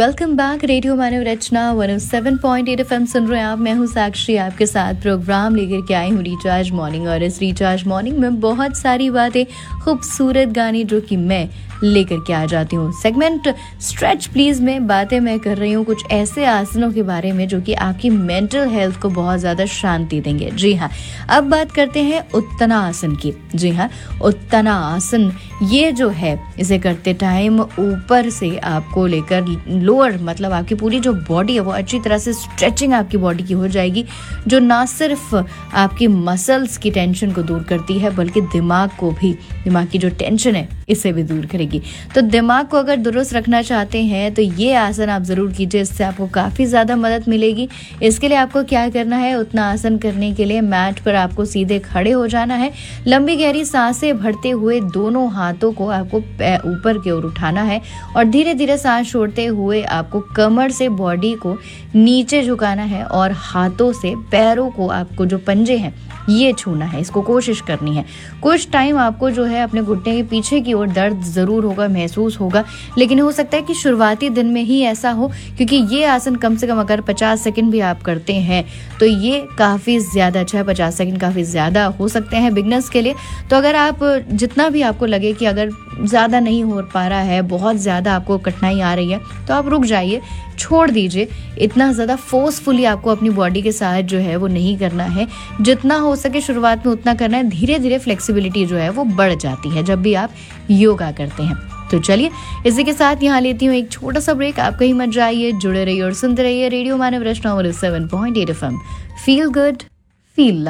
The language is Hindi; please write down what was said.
Welcome back. रेडियो मानव रचना 107.8 एफएम सुन रहे हैं आप। मैं हूं साक्षी, आपके साथ प्रोग्राम लेकर के आई हूं रिचार्ज मॉर्निंग। और इस रिचार्ज मॉर्निंग में बहुत सारी बातें, खूबसूरत गाने जो कि मैं लेकर के आ जाती हूँ। सेगमेंट स्ट्रेच प्लीज में बातें मैं कर रही हूँ कुछ ऐसे आसनों के बारे में जो कि आपकी मेंटल हेल्थ को बहुत ज्यादा शांति देंगे। जी हाँ, अब बात करते हैं उत्तना आसन की। जी हाँ, उत्तना आसन ये जो है, इसे करते टाइम ऊपर से आपको लेकर लोअर, मतलब आपकी पूरी जो बॉडी है वो अच्छी तरह से स्ट्रेचिंग आपकी बॉडी की हो जाएगी, जो ना सिर्फ आपकी मसल्स की टेंशन को दूर करती है बल्कि दिमाग को भी, दिमाग की जो टेंशन है इसे भी दूर करेगी। तो दिमाग को अगर दुरुस्त रखना चाहते हैं तो ये आसन आप जरूर कीजिए, इससे आपको काफी ज्यादा मदद मिलेगी। इसके लिए आपको क्या करना है, उतना आसन करने के लिए मैट पर आपको सीधे खड़े हो जाना है। लंबी गहरी सांसें भरते हुए दोनों हाथों को आपको ऊपर की ओर उठाना है और धीरे धीरे सांस छोड़ते हुए आपको कमर से बॉडी को नीचे झुकाना है और हाथों से पैरों को, आपको जो पंजे हैं ये छूना है। इसको कोशिश करनी है। कुछ टाइम आपको जो है अपने घुटने के पीछे की ओर दर्द जरूर होगा, महसूस होगा, लेकिन हो सकता है कि शुरुआती दिन में ही ऐसा हो, क्योंकि ये आसन कम से कम अगर 50 सेकंड भी आप करते हैं तो ये काफी ज्यादा अच्छा है। 50 सेकंड काफी ज्यादा हो सकते हैं बिगनर्स के लिए। तो अगर आप जितना भी आपको लगे कि अगर ज्यादा नहीं हो पा रहा है, बहुत ज्यादा आपको कठिनाई आ रही है, तो आप रुक जाइए, छोड़ दीजिए। इतना ज्यादा फोर्सफुली आपको अपनी बॉडी के साथ जो है वो नहीं करना है। जितना हो सके शुरुआत में उतना करना है। धीरे धीरे फ्लेक्सिबिलिटी जो है वो बढ़ जाती है जब भी आप योगा करते हैं। तो चलिए, इसी के साथ यहाँ लेती हूँ एक छोटा सा ब्रेक। आप कहीं मत जाइए, जुड़े रहिए और सुनते रहिए रेडियो मानव रचना 107.8 एफएम। Feel good, feel